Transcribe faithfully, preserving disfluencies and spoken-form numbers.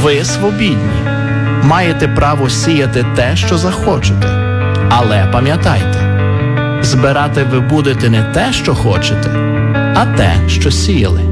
Ви свобідні. Маєте право сіяти те, що захочете. Але пам'ятайте, збирати ви будете не те, що хочете, а те, що сіяли.